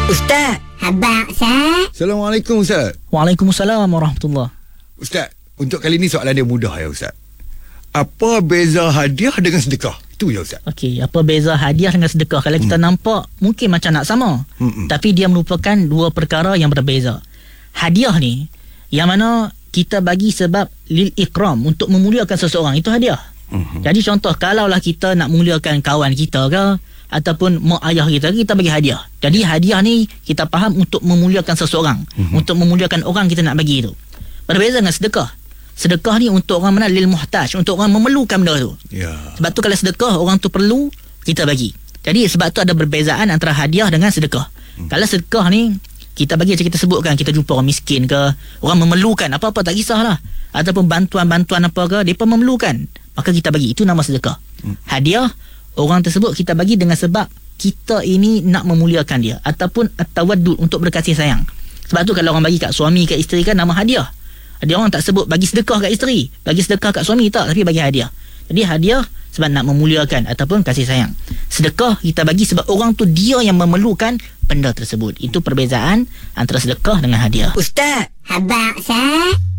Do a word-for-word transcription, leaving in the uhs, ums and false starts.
Ustaz. Abang Ustaz. Assalamualaikum Ustaz. Waalaikumsalam warahmatullahi. Ustaz, untuk kali ni soalan dia mudah ya Ustaz. Apa beza hadiah dengan sedekah? Itu ya Ustaz. Okey, apa beza hadiah dengan sedekah? Kalau kita hmm. nampak mungkin macam nak sama, Mm-mm. tapi dia merupakan dua perkara yang berbeza. Hadiah ni yang mana kita bagi sebab lil ikram, untuk memuliakan seseorang, itu hadiah. Mm-hmm. Jadi contoh, kalaulah kita nak muliakan kawan kita ke ataupun mak ayah kita, kita bagi hadiah. Jadi hadiah ni kita faham untuk memuliakan seseorang, mm-hmm. untuk memuliakan orang kita nak bagi itu. Berbeza dengan sedekah. Sedekah ni untuk orang mana lil muhtaj, untuk orang memerlukan benda tu. Ya. Sebab tu kalau sedekah orang tu perlu, kita bagi. Jadi sebab tu ada perbezaan antara hadiah dengan sedekah. Hmm. Kalau sedekah ni kita bagi macam kita sebutkan, kita jumpa orang miskin ke, orang memerlukan apa-apa tak kisahlah, ataupun bantuan-bantuan apa ke, depa memerlukan, maka kita bagi. Itu nama sedekah. Hmm. Hadiah, orang tersebut kita bagi dengan sebab kita ini nak memuliakan dia, ataupun at-tawaddud, untuk berkasih sayang. Sebab tu kalau orang bagi kat suami, kat isteri kan nama hadiah. Dia orang tak sebut bagi sedekah kat isteri, bagi sedekah kat suami, tak, tapi bagi hadiah. Jadi hadiah sebab nak memuliakan ataupun kasih sayang. Sedekah kita bagi sebab orang tu dia yang memerlukan benda tersebut. Itu perbezaan antara sedekah dengan hadiah. Ustaz. Abang Ustaz.